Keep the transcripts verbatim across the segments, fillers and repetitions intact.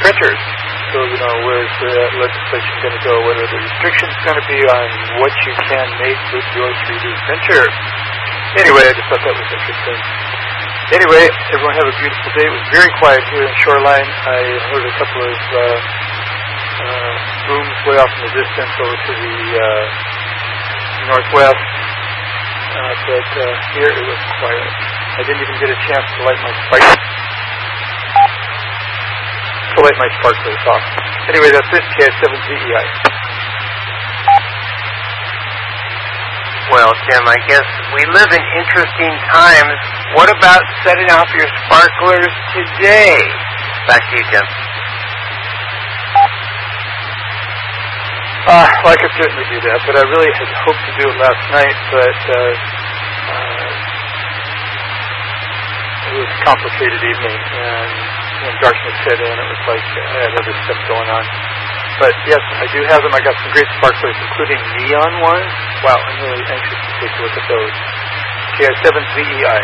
printers. So, you know, where's the legislation going to go? What are the restrictions going to be on what you can make with your three D printer? Anyway, I just thought that was interesting. Anyway, everyone have a beautiful day. It was very quiet here in Shoreline. I heard a couple of uh, uh, booms way off in the distance over to the uh, northwest. Uh, but uh, here it was quiet. I didn't even get a chance to light my spark to light my sparklers off. Anyway, that's this K S seven Z E I. Well, Tim, I guess we live in interesting times. What about setting off your sparklers today? Back to you, Tim. Uh, well, I could certainly do that, but I really had hoped to do it last night, but uh, uh, it was a complicated evening, and when darkness set in, it was like I had other stuff going on. But yes, I do have them. I got some great sparklers, including neon ones. Wow, I'm really anxious to take a look at those. K S seven Z E I.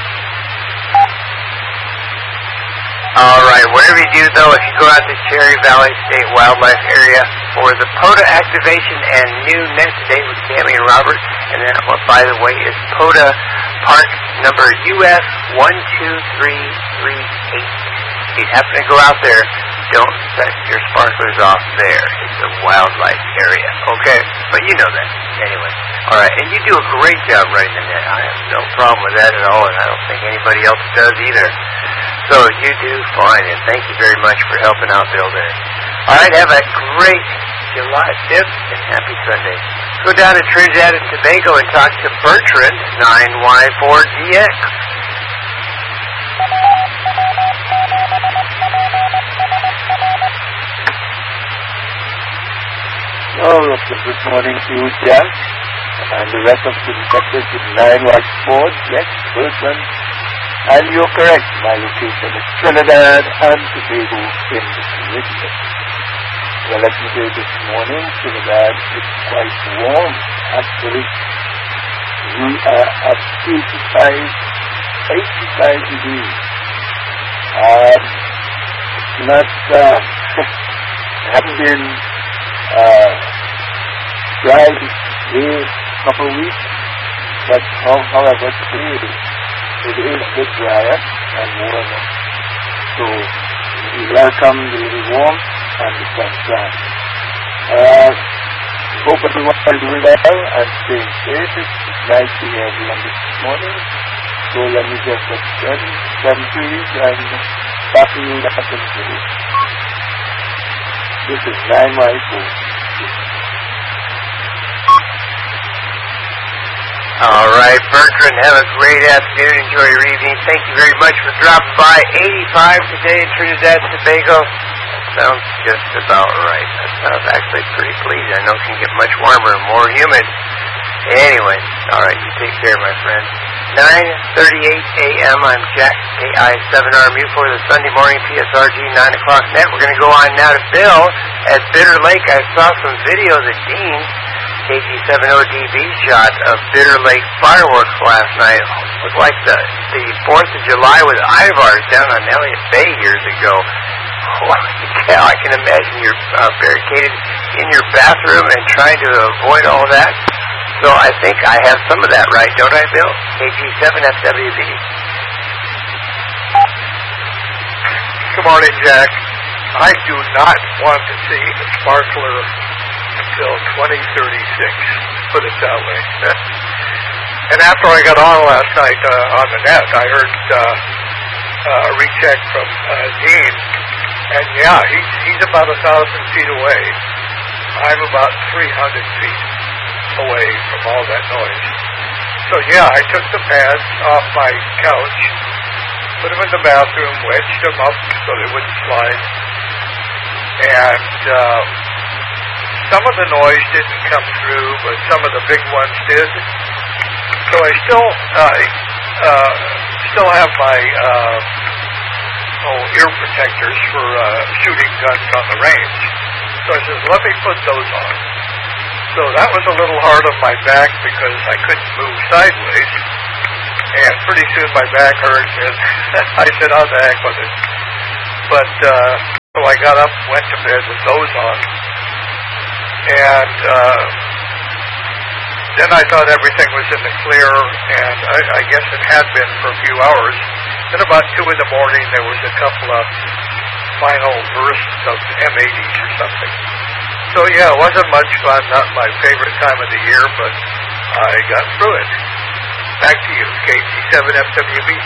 All right, whatever you do, though, if you go out to Cherry Valley State Wildlife Area for the POTA activation and new net today with Tammy and Robert, and then, well, by the way, is POTA Park number U S one two three three eight. If you happen to go out there, don't set your sparklers off there. It's a wildlife area, okay? But you know that. Anyway, all right, and you do a great job running the net. I have no problem with that at all, and I don't think anybody else does either. So you do fine, and thank you very much for helping out Bill there. All right, have a great July fifth, and happy Sunday. Go down to Trinidad and Tobago and talk to Bertrand, nine Y four D X. Oh, good morning to you, Jack, and the rest of the detectives in nine Y four D X, Bertrand. And you're correct, my location is Trinidad and Tobago in the Caribbean. Well, let me say this morning, Trinidad is quite warm, actually. We are at eighty-five, eighty-five degrees. Um, it's not, uh, haven't been uh, dry this couple of weeks, but however, today it is. It is a bit drier and warmer. So we welcome the warmth and the sunshine. Uh, hope everyone is doing well and staying safe. It's nice to hear everyone this morning. So let me just get seven, seven trees and back to you that happens to you. This is nine Y four. All right, Bertrand, have a great afternoon. Enjoy your evening. Thank you very much for dropping by. eighty-five today in Trinidad and Tobago. That sounds just about right. That sounds actually pretty pleasing. I know it can get much warmer and more humid. Anyway, all right, you take care, my friend. nine thirty-eight a.m. I'm Jack, K I seven R M U for the Sunday morning P S R G nine o'clock net. We're going to go on now to Bill at Bitter Lake. I saw some videos of Dean. K G seven O D B shot of Bitter Lake fireworks last night. Looked like the the fourth of July with Ivars down on Elliott Bay years ago. Yeah, I can imagine you're uh, barricaded in your bathroom and trying to avoid all that. So I think I have some of that right, don't I, Bill? K G seven F W B. Good morning, Jack. I do not want to see a sparkler until twenty thirty-six, put it that way. And after I got on last night uh, on the net, I heard uh, uh, a recheck from uh, Dean, and yeah, he's, he's about a thousand feet away. I'm about three hundred feet away from all that noise. So yeah, I took the pads off my couch, put them in the bathroom, wedged them up so they wouldn't slide, and uh, some of the noise didn't come through, but some of the big ones did. So I still uh, uh, still have my uh, oh, ear protectors for uh, shooting guns on the range. So I said, let me put those on. So that was a little hard on my back because I couldn't move sideways. And pretty soon my back hurt, and I said, oh, the heck with it. But uh, So I got up, went to bed with those on. And uh, then I thought everything was in the clear, and I, I guess it had been for a few hours. Then about two in the morning, there was a couple of final bursts of M eighties or something. So yeah, it wasn't much fun, not my favorite time of the year, but I got through it. Back to you, K T seven F W B.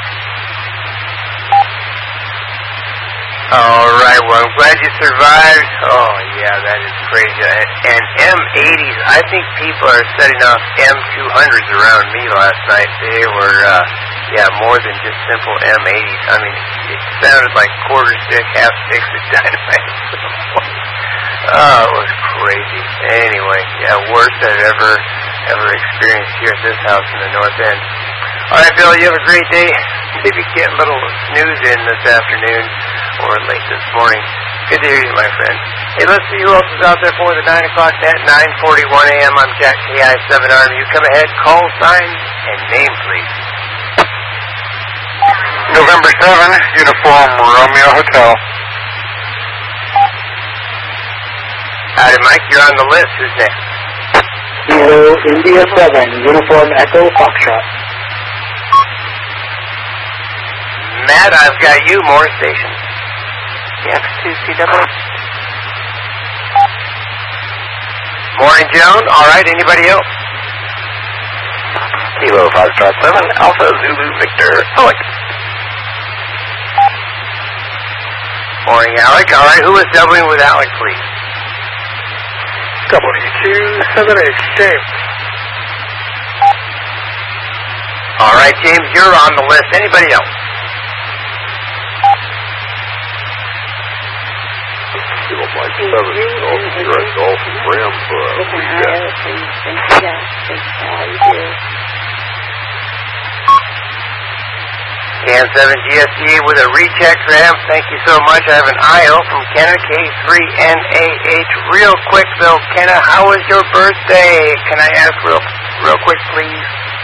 All right, well, I'm glad you survived. Oh, yeah, that is crazy. And M eighties, I think people are setting off M two hundreds around me last night. They were, uh, yeah, more than just simple M eighties. I mean, it sounded like quarter stick, half sticks of dynamite. Oh, it was crazy. Anyway, yeah, worst I've ever, ever experienced here at this house in the North End. All right, Bill, you have a great day. Maybe get a little snooze in this afternoon or late this morning. Good to hear you, my friend. Hey, let's see who else is out there for the nine o'clock net, nine forty-one a.m. I'm Jack K I seven Arm. You come ahead, call sign, and name, please. November seventh, Uniform Romeo Hotel. Howdy, Mike. You're on the list. Who's next? Kilo India seven, Uniform Echo Foxtrot. Matt, I've got you. More stations. X two C W. Morning, Joan. All right. Anybody else? Kilo Foxtrot seven, Alpha Zulu Victor, Alec. Morning, Alec. All right. Who is doubling with Alec, please? W two seven eight, James. All right, James, you're on the list. Anybody else? Kilo Mike seven, Golf Sierra Golf Ram for a reset. Can seven G S E with a recheck Ram. Thank you so much. I have an I O from Kenna, K three N A H. Real quick, though, Kenna, how was your birthday? Can I ask real, real quick, please?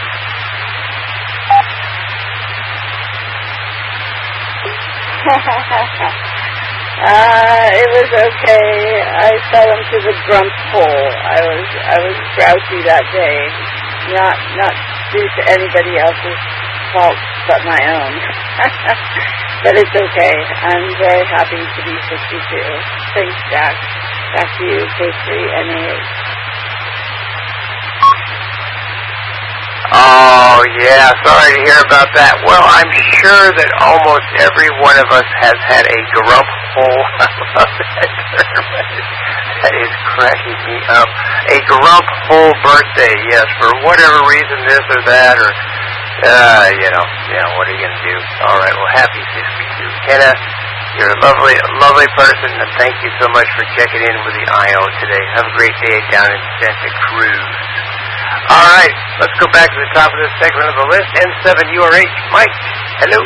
uh, it was okay. I fell into the grump hole. I was I was grouchy that day, not not due to anybody else's fault but my own. But it's okay. I'm very happy to be sixty-two. Thanks, Jack. Back to you, K three N A H. Oh, yeah, sorry to hear about that. Well, I'm sure that almost every one of us has had a grump hole. I love that term. That is cracking me up. A grump hole birthday, yes, for whatever reason, this or that, or, uh, you know, yeah, what are you going to do? All right, well, happy sixty-two. Kenna, you're a lovely, lovely person, and thank you so much for checking in with the I O today. Have a great day down in Santa Cruz. All right, let's go back to the top of this segment of the list. N seven U R H, Mike, hello.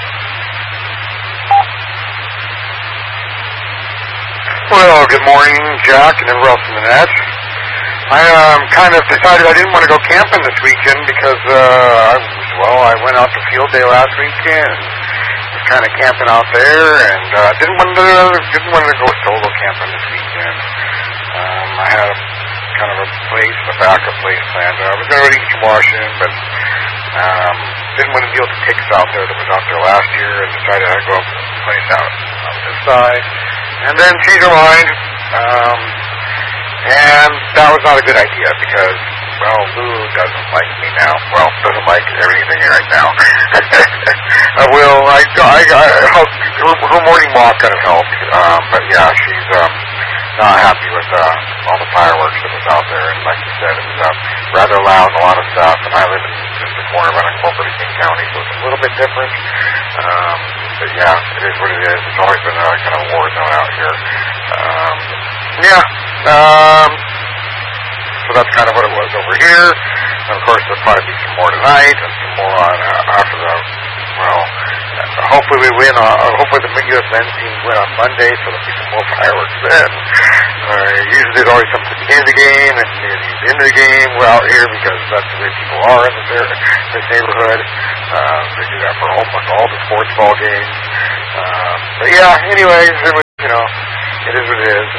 Well, good morning, Jack, and everyone else in the net. I um, kind of decided I didn't want to go camping this weekend because, uh, I was, well, I went out to field day last weekend and was kind of camping out there, and uh, didn't want to didn't want to go solo camping this weekend. Um, I had a kind of a place, a backup place planned. I was going to East Washington, but um, didn't want to deal with the ticks out there that was out there last year, and decided I'd go up to a place out on this side. And then changed my mind, um, and that was not a good idea because, well, Lou doesn't like me now. Well, doesn't like everything right now. I will, I, I, I hope her, her morning walk kind of helped, um, but yeah, she's um, not happy with uh, all the fireworks that was out there, and like you said, it was uh, rather loud and a lot of stuff, and I live in just the corner of unincorporated King County, so it's a little bit different. Um, but yeah, it is what it is. It's always been a kind of war zone out here. Um, yeah, um, so that's kind of what it was over here. And of course, there'll probably be some more tonight, and some more on uh, after the, well, hopefully we win, uh, hopefully the U S men's team win on Monday, so there'll be some more fireworks then. Uh, usually there's always something at the beginning of the game, and near the end of the game, we're out here because that's the way people are in this, this neighborhood. Uh, they do that for almost all the sports ball games. Uh, but yeah, anyways, it was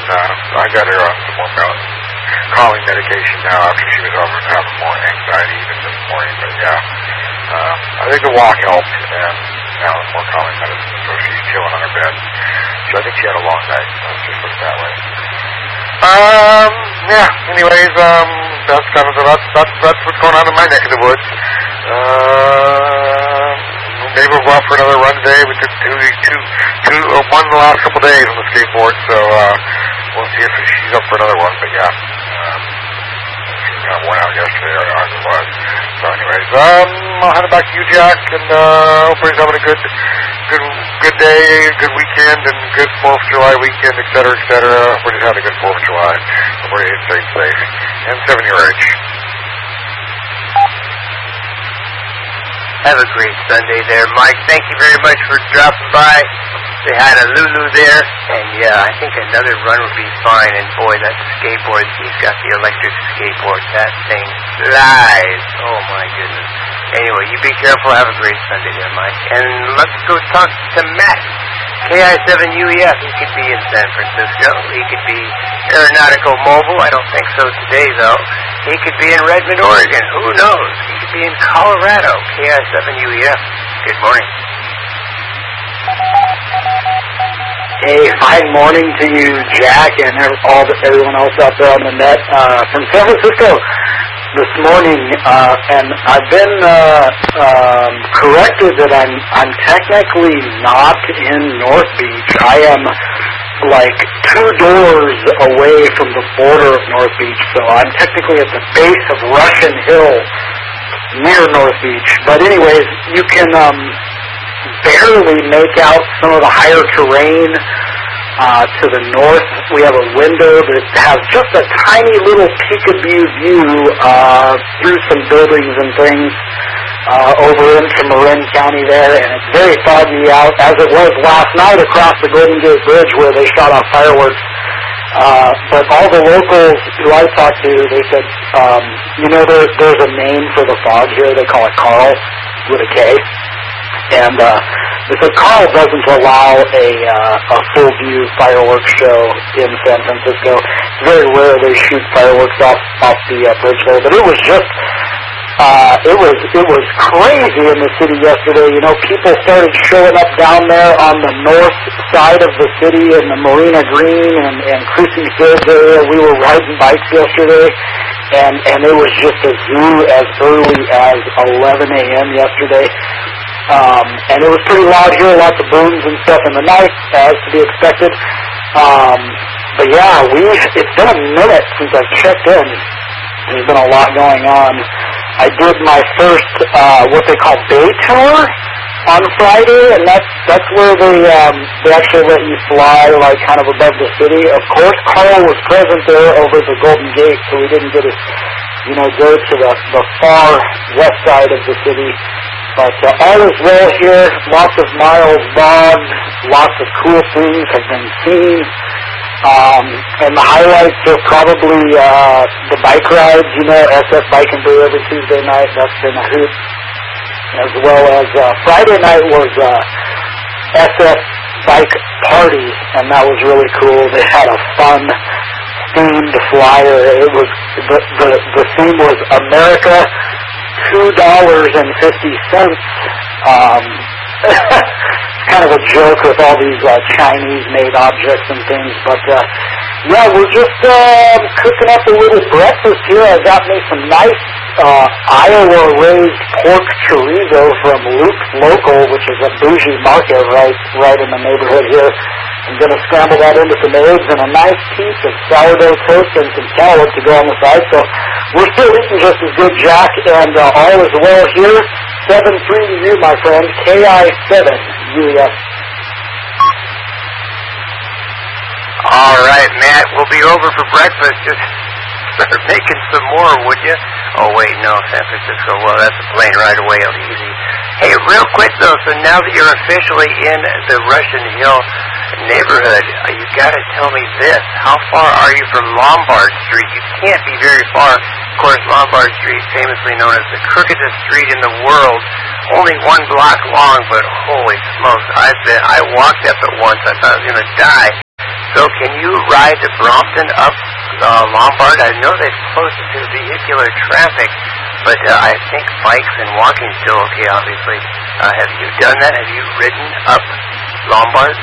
and uh, I got her on some more mel- calming medication now after she was over having more anxiety even this morning. But yeah, uh, I think the walk helped, and now it's more calming medicine, so she's chilling on her bed. So I think she had a long night. Let's just put it that way. Um, yeah. Anyways, um, that's kind of that's that's that's what's going on in my neck of the woods. Uh, maybe we'll go out for another run today. We took two, two, two, uh, one in the last couple of days on the skateboard, so uh, we'll see if she's up for another one. But yeah, um, she got worn out yesterday, or as it was. So, anyways, um, I'll hand it back to you, Jack, and uh, hope everybody's having a good, good, good day, good weekend, and good Fourth of July weekend, et cetera, et cetera. Everybody's having a good Fourth of July. Everybody stay safe and seven-year age. Have a great Sunday there, Mike. Thank you very much for dropping by. They had a Lulu there, and yeah, I think another run would be fine. And boy, that skateboard, he's got the electric skateboard. That thing flies. Oh my goodness. Anyway, you be careful. Have a great Sunday there, Mike. And let's go talk to Matt. K I seven U E F. He could be in San Francisco. He could be Aeronautical Mobile. I don't think so today, though. He could be in Redmond, Oregon. Who knows? He could be in Colorado. K I seven U E F. Good morning. Hey, fine morning to you, Jack, and all the, everyone else out there on the net uh, from San Francisco this morning. Uh, and I've been uh, um, corrected that I'm I'm technically not in North Beach. I am like two doors away from the border of North Beach, so I'm technically at the base of Russian Hill near North Beach. But anyways, you can um, barely make out some of the higher terrain uh, to the north. We have a window that has just a tiny little peekaboo view uh, through some buildings and things uh, over into Marin County there, and it's very foggy out, as it was last night across the Golden Gate Bridge where they shot off fireworks. Uh, but all the locals who I talked to, they said, um, you know, there, there's a name for the fog here. They call it Carl with a K. And uh, they said Carl doesn't allow a, uh, a full-view fireworks show in San Francisco. It's very rare they shoot fireworks off, off the uh, bridge there. But it was just... Uh, it was it was crazy in the city yesterday. You know, people started showing up down there on the north side of the city in the Marina Green and, and Cruising Fields area. We were riding bikes yesterday, and, and it was just a zoo as early as eleven a.m. yesterday. Um, and it was pretty loud here, lots of booms and stuff in the night, as to be expected. Um, but yeah, we it's been a minute since I've checked in. There's been a lot going on. I did my first, uh, what they call day tour on Friday, and that's, that's where they, um, they actually let you fly, like, kind of above the city. Of course, Carl was present there over the Golden Gate, so we didn't get to, you know, go to the, the far west side of the city. But uh, all is well here. Lots of miles logged. Lots of cool things have been seen. Um, and the highlights are probably uh, the bike rides, you know, S F Bike and Brew every Tuesday night. That's been a hoot. As well as uh, Friday night was uh, S F Bike Party, and that was really cool. They had a fun themed flyer. It was the the, the theme was America, two dollars and fifty cents. Um, kind of a joke with all these uh, Chinese-made objects and things, but uh, yeah, we're just uh, cooking up a little breakfast here. I got me some nice uh, Iowa-raised pork chorizo from Luke's Local, which is a bougie market right right in the neighborhood here. I'm going to scramble that into some eggs and a nice piece of sourdough toast and some cantaloupe to go on the side. So we're still eating just as good, Jack, and uh, all is well here. seven three to you, my friend. K I seven U E F. All right, Matt, we'll be over for breakfast. Just start making some more, would you? Oh, wait, no, San Francisco. Well, that's a plane ride away. It'll be easy. Hey, real quick, though, so now that you're officially in the Russian Hill neighborhood, uh, you got to tell me this. How far are you from Lombard Street? You can't be very far. Of course, Lombard Street, famously known as the crookedest street in the world, only one block long, but holy smokes, I've been, I walked up it once. I thought I was going to die. So can you ride to Brompton up uh, Lombard? I know they've closed it to vehicular traffic, but uh, I think bikes and walking still okay, obviously. Uh, have you done that? Have you ridden up Lombard?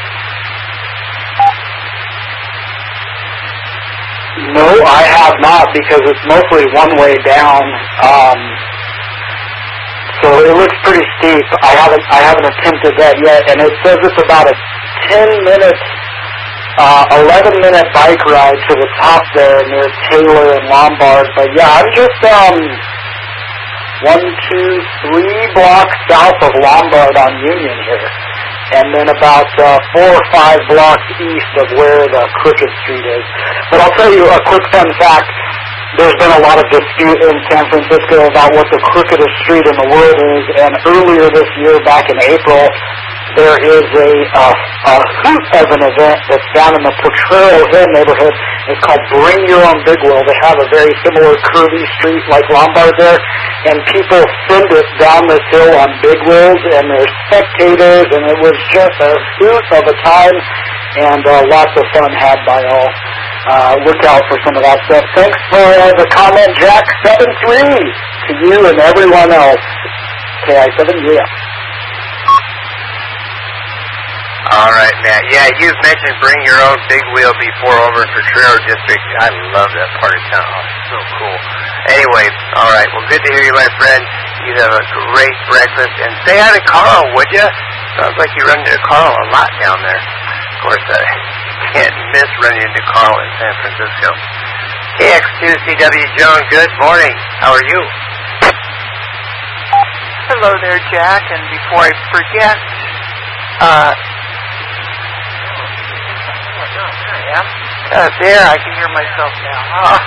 No, I have not, because it's mostly one way down. Um, so it looks pretty steep. I haven't I haven't attempted that yet, and it says it's about a ten minute, uh, eleven minute bike ride to the top there near Taylor and Lombard. But yeah, I'm just um one, two, three blocks south of Lombard on Union here, and then about uh, four or five blocks east of where the Crooked Street is. But I'll tell you a quick fun fact. There's been a lot of dispute in San Francisco about what the crookedest street in the world is, and earlier this year, back in April, there is a, uh, a hoot of an event that's down in the Potrero Hill neighborhood. It's called Bring Your Own Big Wheel. They have a very similar curvy street like Lombard there, and people send it down this hill on big wheels, and there's spectators, and it was just a hoot of a time, and uh, lots of fun had by all. Uh, look out for some of that stuff. Thanks for uh, the comment, Jack seven three, to you and everyone else. K I seven, yeah. All right, Matt. Yeah, you've mentioned Bring Your Own Big Wheel before over in Potrero District. I love that part of town. Oh, it's so cool. Anyway, all right. Well, good to hear you, my friend. You have a great breakfast. And say hi to Carl, would you? Sounds like you run into Carl a lot down there. Of course, I can't miss running into Carl in San Francisco. K X two C W Joan, good morning. How are you? Hello there, Jack. And before I forget, uh... Uh, there, I can hear myself now.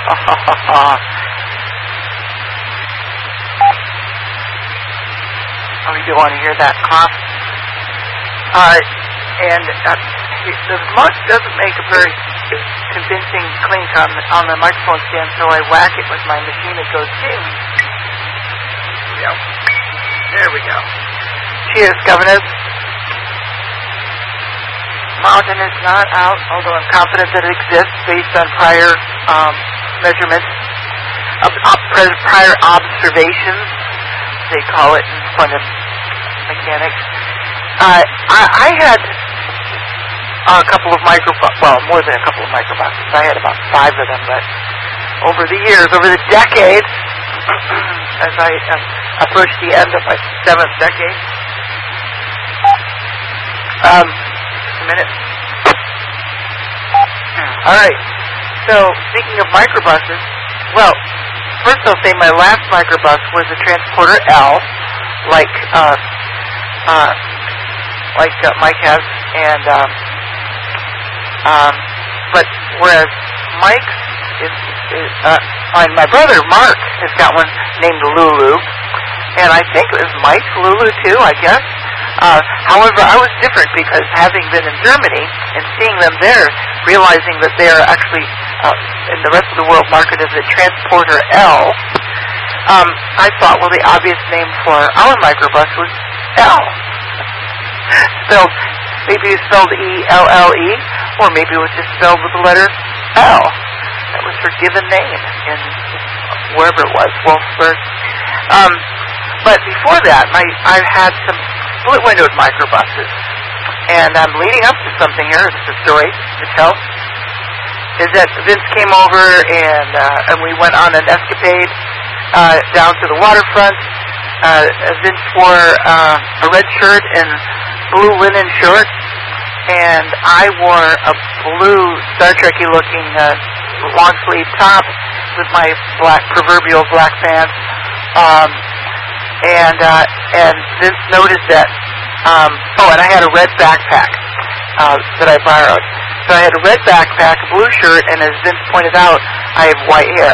Oh, you do want to hear that cough? Uh, and uh, the mug doesn't make a very convincing clink on the, on the microphone stand, so I whack it with my machine. It goes ding. There we go. There we go. Cheers, governors. Mountain is not out, although I'm confident that it exists based on prior um, measurements, of, of prior observations, they call it in front of mechanics. Uh, I, I had a couple of microbuses, well, more than a couple of microbuses. I had about five of them, but over the years, over the decades, as I uh, approach the end of my seventh decade, um, minute. All right. So, speaking of microbuses, well, first I'll say my last microbus was a Transporter L, like uh, uh, like uh, Mike has, and um, um, but whereas Mike's is, is uh, and my brother Mark has got one named Lulu, and I think it was Mike's Lulu too, I guess. Uh, however, I was different because having been in Germany and seeing them there, realizing that they are actually uh, in the rest of the world marketed as a Transporter L, um, I thought, well, the obvious name for our microbus was L. Spelled, maybe it was spelled E L L E, or maybe it was just spelled with the letter L. That was her given name in wherever it was, Wolfsburg. Um, but before that, my I've had some split-windowed microbuses, and I'm leading up to something here. It's a story to tell. Is that Vince came over and uh, and we went on an escapade uh, down to the waterfront. Uh, Vince wore uh, a red shirt and blue linen shorts, and I wore a blue Star Trek-y-looking uh, long-sleeve top with my black proverbial black pants. Um, And uh, and Vince noticed that. Um, oh, and I had a red backpack uh, that I borrowed. So I had a red backpack, a blue shirt, and as Vince pointed out, I have white hair.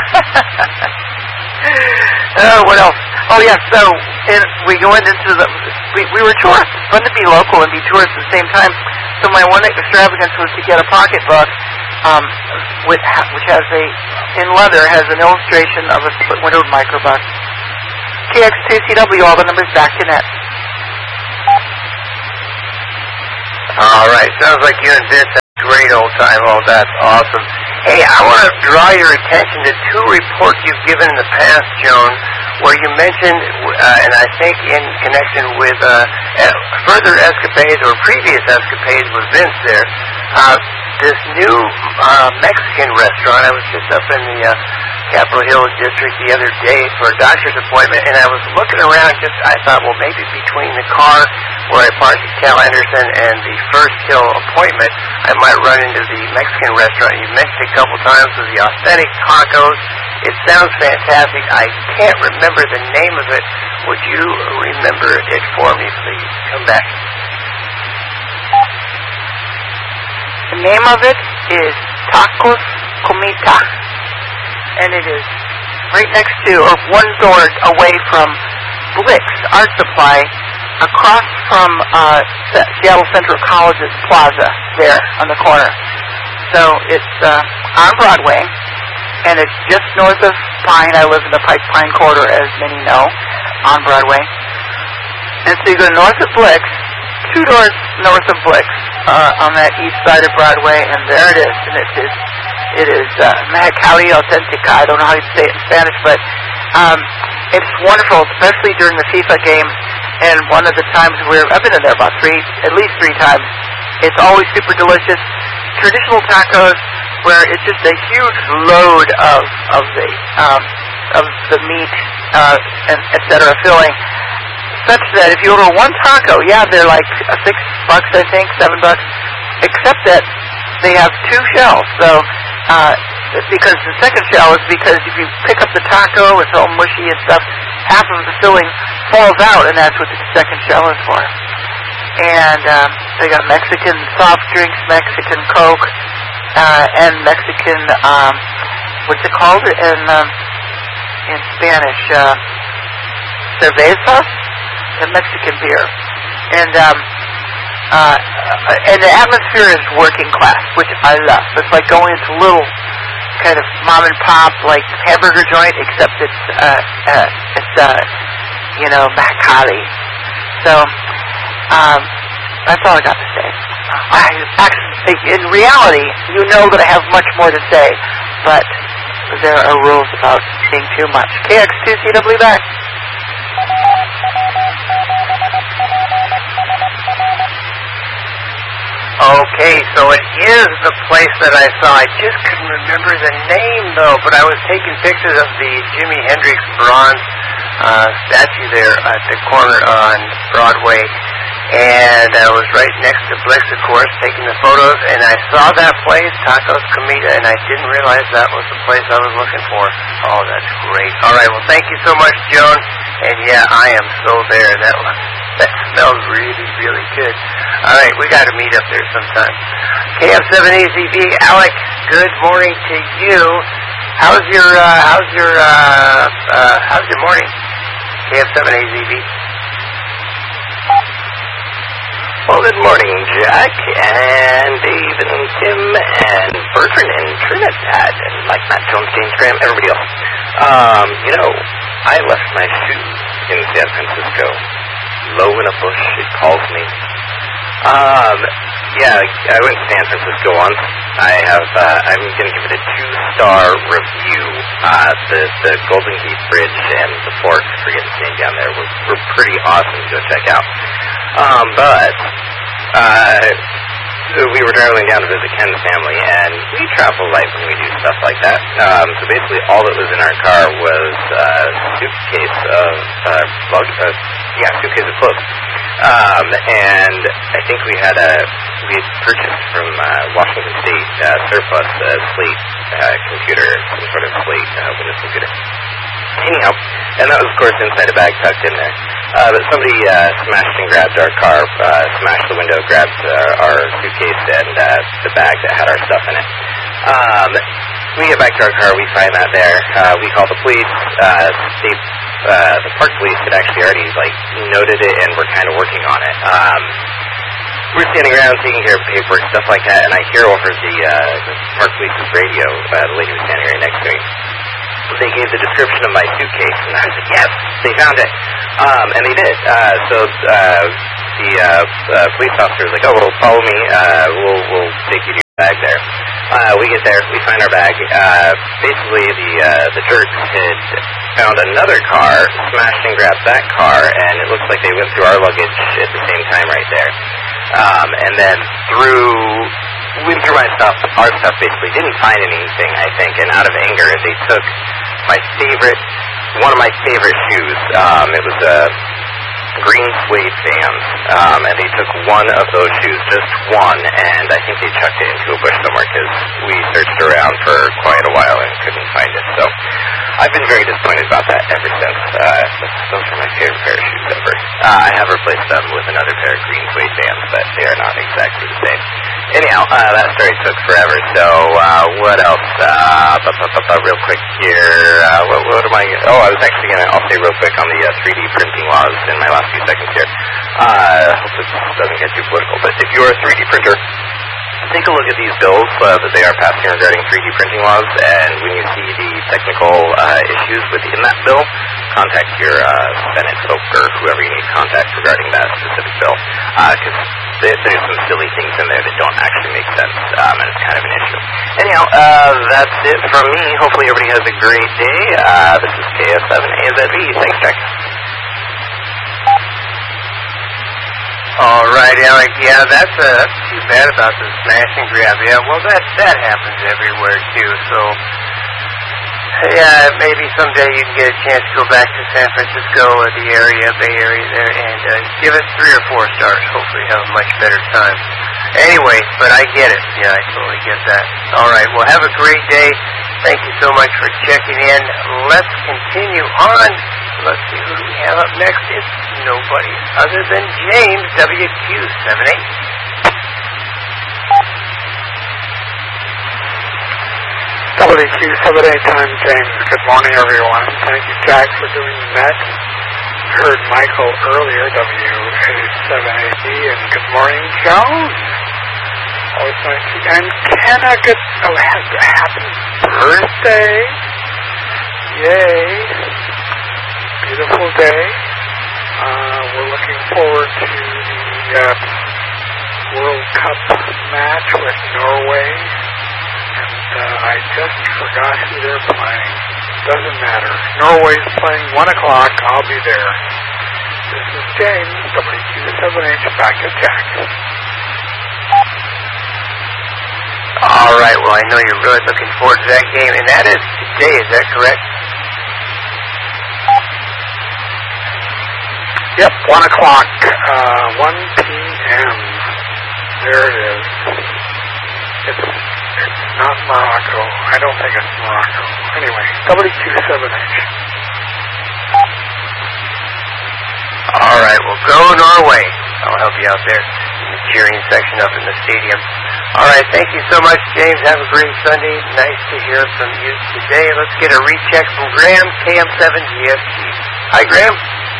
uh, what else? Oh yeah. So and we went into the. We, we were tourists. It's fun to be local and be tourists at the same time. So my one extravagance was to get a pocketbook, um, with which has a in leather has an illustration of a split-windowed microbus. K X two C W, all the numbers back to net. All right, sounds like you and Vince have a great great old time. Oh, that's awesome. Hey, I want to draw your attention to two reports you've given in the past, Joan, where you mentioned, uh, and I think in connection with uh, further escapades or previous escapades with Vince there, uh, this new uh, Mexican restaurant. I was just up in the uh, Capitol Hill district the other day for a doctor's appointment, and I was looking around. Just I thought, well, maybe between the car where I parked at Cal Anderson and the First Hill appointment, I might run into the Mexican restaurant. You mentioned a couple times of the authentic tacos. It sounds fantastic. I can't remember the name of it. Would you remember it for me, please? Come back. The name of it is Tacos Comita, and it is right next to, or one door away from Blix Art Supply, across from uh, Seattle Central College's plaza there on the corner. So it's uh, on Broadway, and it's just north of Pine. I live in the Pike Pine corridor, as many know, on Broadway. And so you go north of Blix, two doors north of Blix, uh, on that east side of Broadway, and there it is. And it is, it is uh, Mexicali Authentica. I don't know how you say it in Spanish, but um, it's wonderful, especially during the FIFA game. And one of the times where I've been in there about three, at least three times. It's always super delicious. Traditional tacos, where it's just a huge load of of the um, of the meat uh, and et cetera filling, such that if you order one taco, yeah, they're like uh, six bucks, I think, seven bucks, except that they have two shells. So uh, because the second shell is because if you pick up the taco, it's all mushy and stuff, half of the filling falls out, and that's what the second shell is for. And um, they got Mexican soft drinks, Mexican Coke, uh, and Mexican, um, what's it called in um, in Spanish? Uh, cerveza, the Mexican beer. And um, uh, and the atmosphere is working class, which I love. It's like going into a little kind of mom and pop like hamburger joint, except it's uh, uh, it's uh, you know, Mexicali. So. Um, that's all I got to say. I, actually, in reality, you know that I have much more to say, but there are rules about saying too much. K X two C W back. Okay, so it is the place that I saw. I just couldn't remember the name, though, but I was taking pictures of the Jimi Hendrix bronze uh, statue there at the corner on Broadway. And I was right next to Blix, of course, taking the photos, and I saw that place, Tacos Comida, and I didn't realize that was the place I was looking for. Oh, that's great. All right, well, thank you so much, Joan. And, yeah, I am so there. That one, that smells really, really good. All right, we got to meet up there sometime. K F seven A Z B, Alec, good morning to you. How's your, uh, how's your, uh, uh, how's your morning? K F seven A Z B. Well, good morning, Jack, and Dave, and Tim, and Bertrand, and Trinidad, and Mike, Matt, Jones, James Graham, everybody else. Um, you know, I left my shoes in San Francisco. Low in a bush, it calls me. Um, yeah, I went to San Francisco once. I have, uh, I'm going to give it a two-star review. Uh, the, the Golden Gate Bridge and the fort, forget the name down there, were, were pretty awesome to go check out. Um, but, uh, we were traveling down to visit Ken's family, and we travel light when we do stuff like that. Um, so basically all that was in our car was a suitcase of, uh, lug, uh, yeah, suitcase of clothes. Um, and I think we had a, we had purchased from, uh, Washington State, uh, surplus, uh, Slate, uh, computer, some sort of Slate, uh, Windows computer. Anyhow, and that was, of course, inside a bag tucked in there. Uh, but somebody uh, smashed and grabbed our car, uh, smashed the window, grabbed uh, our suitcase and uh, the bag that had our stuff in it. Um, we get back to our car, we find that there. Uh, we call the police. Uh, they, uh, the park police had actually already like noted it and were kind of working on it. Um, we're standing around taking care of paperwork, stuff like that, and I hear over the, uh, the park police's radio, uh, the lady was standing right next to me. They gave the description of my suitcase, and I said, yes, they found it. Um, and they did. Uh, so uh, the uh, uh, police officer was like, oh, well, follow me. Uh, we'll, we'll take you to your bag there. uh, we get there, we find our bag. Uh, basically, the uh, the jerks had found another car, smashed and grabbed that car, and it looks like they went through our luggage at the same time right there. Um, and then through, went through my stuff, our stuff basically, didn't find anything, I think, and out of anger, they took my favorite, one of my favorite shoes. Um, it was a green suede Vans, um, and they took one of those shoes, just one, and I think they chucked it into a bush somewhere because we searched around for quite a while and couldn't find it. So I've been very disappointed about that ever since. Uh, those are my favorite pair of shoes ever. Uh, I have replaced them with another pair of green suede Vans, but they are not exactly the same. Anyhow, uh, that story took forever, so uh, what else? Uh, bu- bu- bu- bu- real quick here, uh, what, what am I, oh, I was actually going to, I'll say real quick on the uh, three D printing laws in my last few seconds here. Uh, hope this doesn't get too political, but if you're a three D printer, take a look at these bills uh, that they are passing regarding three D printing laws, and when you see the technical uh, issues within that bill, contact your uh, Senate folk or whoever you need to contact regarding that specific bill, because uh, there, there's some silly things in there that don't actually make sense, um, and it's kind of an issue. Anyhow, uh, that's it from me. Hopefully everybody has a great day. Uh, this is K S seven A Z V. Thanks, Jack. All right, Alec. Yeah, that's, uh, that's too bad about the smash and grab. Yeah, well, that that happens everywhere too. So, yeah, maybe someday you can get a chance to go back to San Francisco or the area, Bay Area there, and uh, give it three or four stars. Hopefully, have a much better time. Anyway, but I get it. Yeah, I totally get that. All right. Well, have a great day. Thank you so much for checking in. Let's continue on. Let's see who do we have up next. It's nobody other than James, W Q seven eight. W Q seven eight times James. Good morning, everyone. Thank you, Jack, for doing that. Heard Michael earlier, W A seven eight B, and good morning, Joan. Always nice to and Kenna, good, oh, happy birthday. Yay. Beautiful day. Uh, we're looking forward to the uh, World Cup match with Norway. And uh, I just forgot who they're playing. Doesn't matter. Norway's playing one o'clock. I'll be there. This is James, W Q seven H, back at Jack. All right. Well, I know you're really looking forward to that game, and that is today. Is that correct? Yep, one o'clock, uh, one p.m. There it is. It's, it's not Morocco. I don't think it's Morocco. Anyway, W Q seven H. All right, well, go Norway. I'll help you out there in the cheering section up in the stadium. All right, thank you so much, James. Have a great Sunday. Nice to hear from you today. Let's get a recheck from Graham, K M seven G S T. Hi, Graham.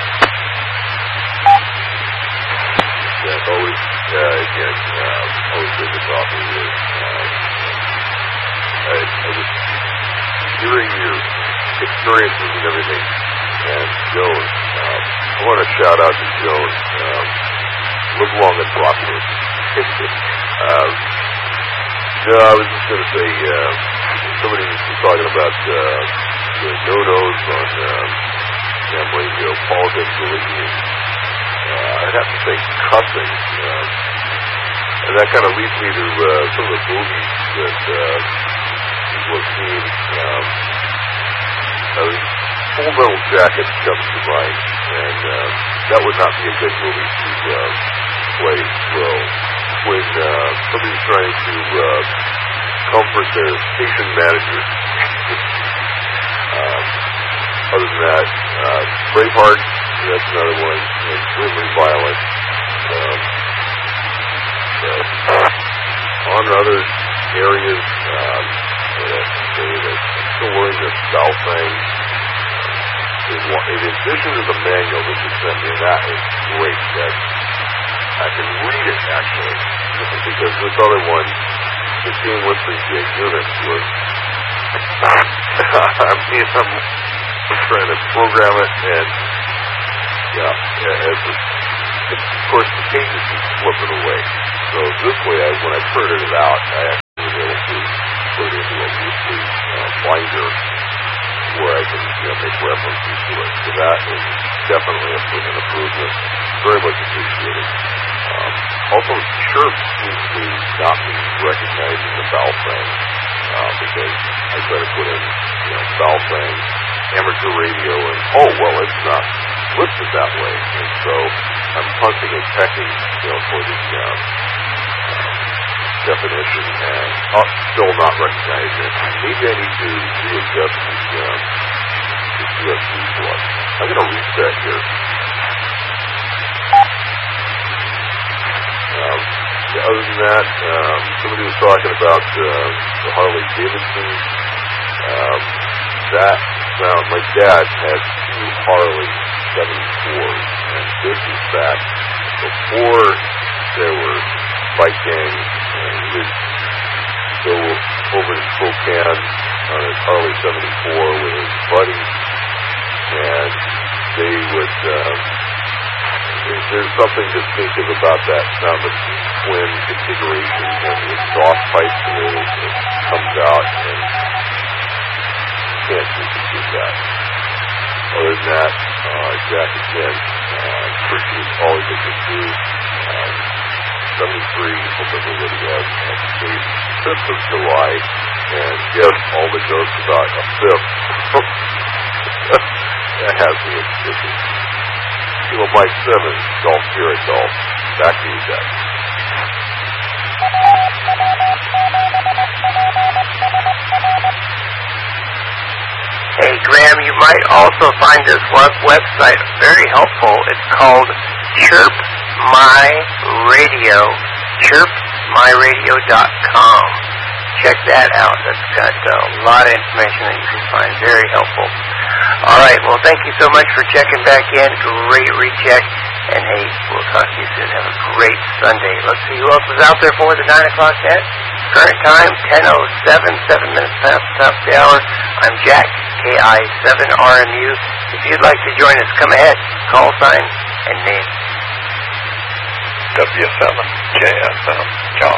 Yeah, it's always, uh, again, uh, always good to talk with you. Uh, I, I was hearing your experiences and everything, and Joan, uh, I want to shout out to Joan. Um, live long and prosper. um, no, I was just going to say, uh, somebody was talking about uh, the no-nos on um, family, you know, politics, religion. Uh, I'd have to say cussing, uh, and that kind of leads me to uh, some of the movies that uh, people have seen. Um, uh, Full Metal Jacket comes to mind, and uh, that would not be a good movie to uh, play well when uh, somebody's trying to uh, comfort their station manager. um, other than that, uh, Braveheart, that's another one, extremely violent. Um, but on other areas, um, I'm still learning the South thing. In addition to the manual that you sent me, that is great. That I can read it, actually, because this other one, the Team Winston's J Unit, was, I mean, I'm trying to program it, and yeah, as the, of course, the pages keep slipping away. So this way, I, when I printed it out, I actually was able to definitely an improvement. Very much appreciated. Um, also, chirp seems to not be recognizing the foul frame, uh, because I try to put in, you know, foul frame, amateur radio, and oh, well, it's not listed that way. And so I'm punching and pecking, you know, for the uh, uh, definition, and uh, still not recognizing it. Maybe I need to readjust the, um, the U S B plug. I'm going to reset here. Um, yeah, other than that, um, somebody was talking about uh, the Harley Davidson. Um, that sound, my dad had two Harley seventy-fours, and this is back before there were bike gangs, and he would go over to Spokane on his Harley seventy-four with his buddies, and they would, um, there's something distinctive about that sound, the twin configuration and the exhaust pipe that it comes out, and you can't duplicate that. Other than that, uh, Jack, again, uh, appreciate all you can do. Um, seventy-three, hope everybody has a safe fifth of July, and yes, all the jokes about a fifth. That has me interested. Kilo Mike seven, Golf Sierra Golf. Back to you, Jack. Hey, Graham, you might also find this web website very helpful. It's called Chirp My Radio, chirp my radio dot com. Check that out. That's got a lot of information that you can find. Very helpful. All right. Well, thank you so much for checking back in. Great recheck. And, hey, we'll talk to you soon. Have a great Sunday. Let's see who else is out there for the nine o'clock net. Current time, ten oh seven, seven minutes past the top of the hour. I'm Jack, K I seven R M U. If you'd like to join us, come ahead. Call sign and name. W seven J S M, John.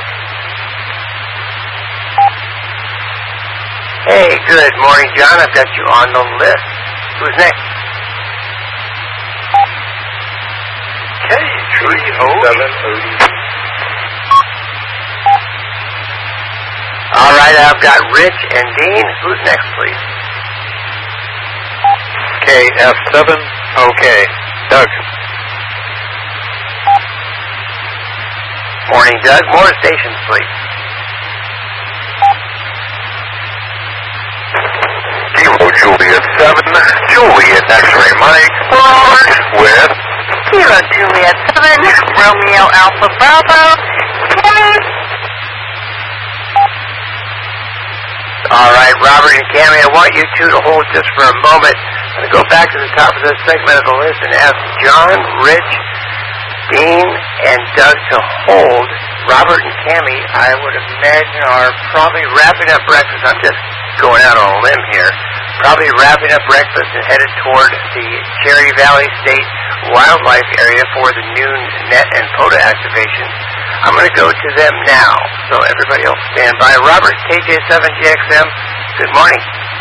Hey, good morning, John. I've got you on the list. Who's next? Okay, three oh seven oh. All right, I've got Rich and Dean. Who's next, please? K F seven, okay. Doug. Morning, Doug. More stations, please. Kilo Juliet seven, Juliet X-ray Mike, Robert with Kilo Juliet seven, Romeo Alpha Bravo, Cammy. All right, Robert and Cammy, I want you two to hold just for a moment. I'm going to go back to the top of this segment of the list and ask John, Rich, Dean, and Doug to hold. Robert and Cammy, I would imagine, are probably wrapping up breakfast. I'm just going out on a limb here. Probably wrapping up breakfast and headed toward the Cherry Valley State Wildlife Area for the noon net and POTA activation. I'm going to go to them now, so everybody else stand by. Robert, K J seven J X M, good morning.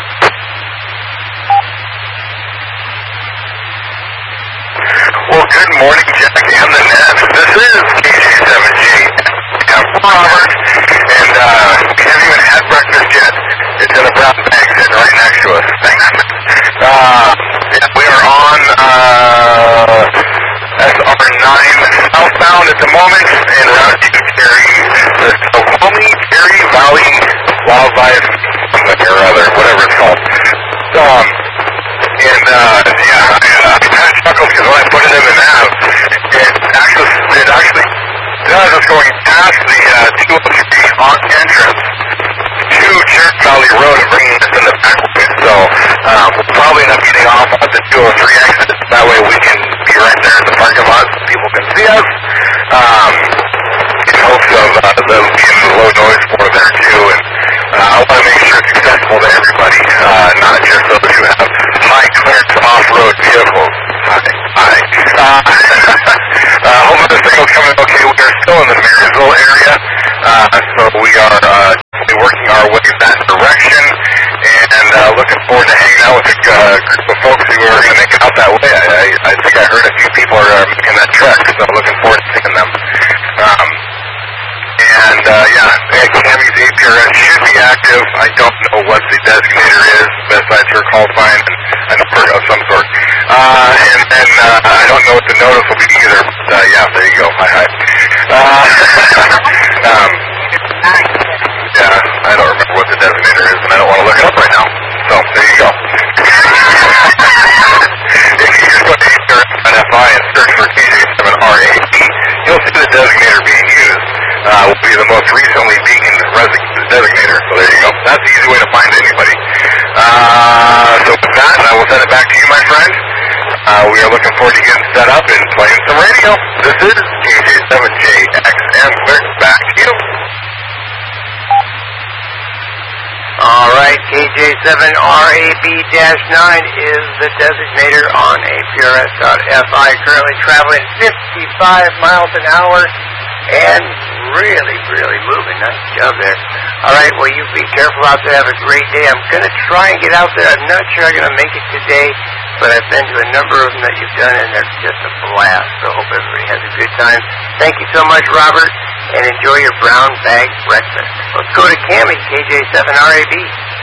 Well, good morning, Jack and the Nets. This is K J seven J M, Robert, and uh, we haven't even had breakfast yet. It's in a brown bag sitting right next to us. uh, yeah, we are on uh, S R nine southbound at the moment, en route to Cherry, the Snoqualmie Cherry Valley Wildlife, something or other, whatever it's called. Um, and uh, yeah, I, uh, I kind of chuckled because when I put it in the nav, it actually, it actually does us going past the uh, two oh three entrance to Cherry Valley Road and bringing us in the back way. So um, we'll probably end up getting off at the two oh three exit. That way we can be right there in the parking lot so people can see us. Um, in hopes of uh, them being the low noise for there too. And uh, I want to make sure it's accessible to everybody, uh, not just those who have high clearance off-road vehicles. Hi. Hi. Uh, uh, hope this thing will come in okay. We are still in the Marysville area, uh, so we are uh, working our way in that direction, and uh, looking forward to hanging out with a uh, group of folks who are going to make it out that way. I, I, I think I don't know what the designator is. Best I sure call fine and a number of some sort. Uh, and then uh, I don't know what the notice will be either. But, uh, yeah, there you go. Hi, hi. Uh, um, yeah, I don't remember what the designator is, and I don't want to look it up right now. So there you go. If you just go to F I and search for K J seven R A B, you'll see the designator being used. Uh, will be the most recently beaconed designator. So there you go. That's the easy way to find anybody. Uh, so with that, I will send it back to you, my friend. Uh, we are looking forward to getting set up and playing some radio. This is K J seven J X M. Clear. Back to you. All right, K J seven R A B nine is the designator on A P R S dot F I, currently traveling fifty-five miles an hour and really, really moving. Nice job there. All right, well, you be careful out there. Have a great day. I'm going to try and get out there. I'm not sure I'm going to make it today, but I've been to a number of them that you've done, and they're just a blast. So I hope everybody has a good time. Thank you so much, Robert, and enjoy your brown bag breakfast. Let's go to Cammie, K J seven R A B.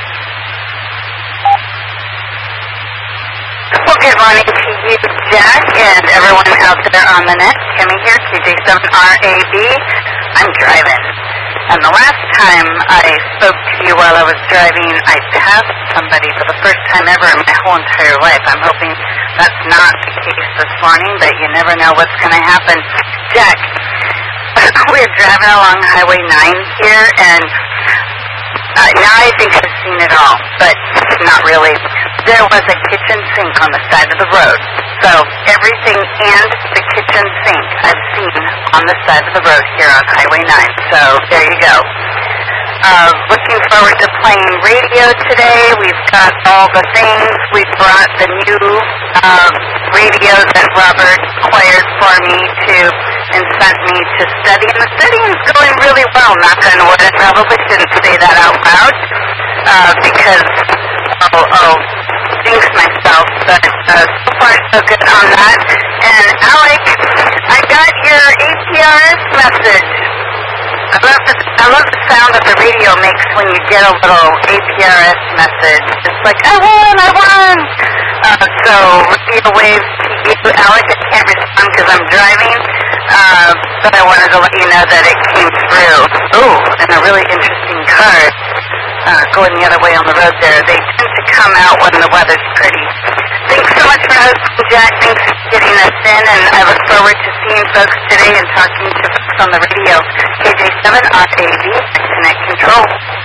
Well, good morning to you, Jack, and everyone out there on the net. Cammie here, K J seven R A B. I'm driving. And the last time I spoke to you while I was driving, I passed somebody for the first time ever in my whole entire life. I'm hoping that's not the case this morning, but you never know what's going to happen. Jack, we're driving along Highway nine here, and uh, now I think I've seen it all, but not really. There was a kitchen sink on the side of the road. So everything and the kitchen sink I've seen on the side of the road here on Highway nine. So there you go. Uh, looking forward to playing radio today. We've got all the things. We brought the new uh, radio that Robert acquired for me to and sent me to study. And the studying's going really well, knock on wood. I probably shouldn't say that out loud uh, because I'll, I'll jinx myself. But uh, so far so good on that. And Alec, I got your A P R S message. I love the I love the sound that the radio makes when you get a little A P R S message. It's like, I won, I won. Uh, so radio waves to you, Alec. I can't respond because I'm driving, uh, but I wanted to let you know that it came through. Oh, and a really interesting card uh, going the other way on the road there. They tend to come out when the weather's pretty. Thanks so much for hosting, Jack. Thanks for getting us in, and I look forward to seeing folks today and talking to folks on the radio. K J seven R A B, Connect Control.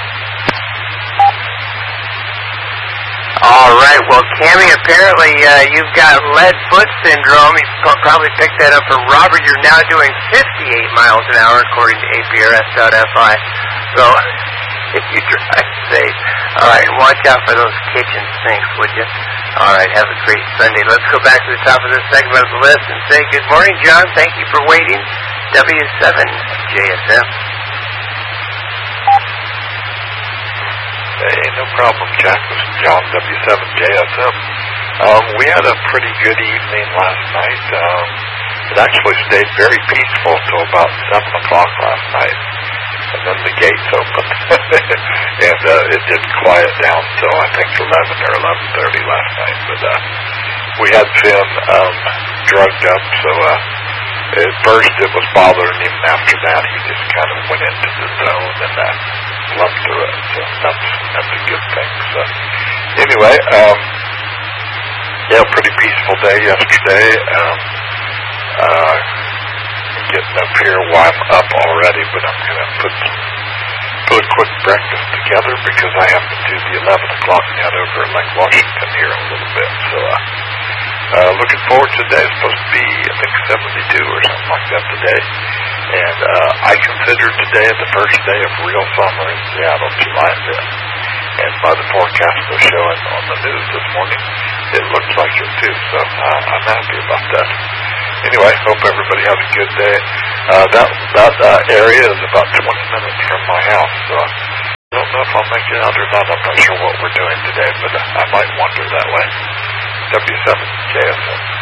All right, well, Cammie, apparently uh, you've got lead foot syndrome. You probably picked that up from Robert. You're now doing fifty-eight miles an hour, according to A P R S dot F I. So if you drive safe. All right, watch out for those kitchen sinks, would you? All right, have a great Sunday. Let's go back to the top of this segment of the list and say good morning, John. Thank you for waiting. W seven J S M. Hey, no problem, Jack. This is John, W seven J S M. Um, we had a pretty good evening last night. Um, it actually stayed very peaceful till about seven o'clock last night. And then the gates opened. and uh, it did quiet down till, I think, eleven or eleven thirty last night. But uh, we had Finn um, drugged up, so uh, at first it was bothering him. After that, he just kind of went into the zone and uh, slept through it. So that's, that's a good thing. So anyway, um, yeah, pretty peaceful day yesterday. Um, uh, getting up here while I'm up already, but I'm going to put some, put a quick breakfast together because I have to do the eleven o'clock net over in Lake Washington here in a little bit. So uh, uh, looking forward to today. It's supposed to be, I think, seventy-two or something like that today. And uh, I consider today the first day of real summer in Seattle, July fifth. And by the forecast they're showing on the news this morning, it looks like it too. So uh, I'm happy about that. Anyway, hope everybody has a good day. Uh, that that uh, area is about twenty minutes from my house, so I don't know if I'll make it out or not. I'm not sure what we're doing today, but I might wander that way. W seven J S M.